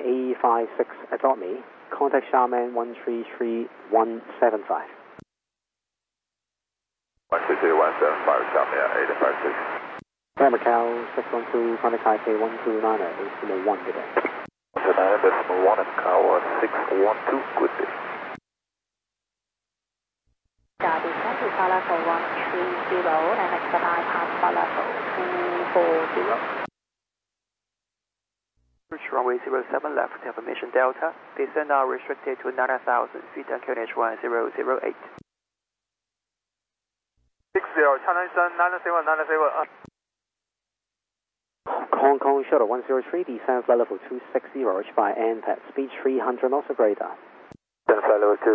A56 adopt me. Contact Charman 133175. 133175 Charman 856. Macau 612, contact Taipei 129.1 today. 129.1 and Macau 612, good day. Descend to flight level 130 and expedite past flight level 240. Approach runway 07 left, information Delta. Descend now restricted to 9,000 feet and QNH 1008. 60, China Eastern 971, 971. Hong Kong Shuttle 103, descend flight level 260, reach by NPAD, speed 300 knots or greater. Descend flight level 2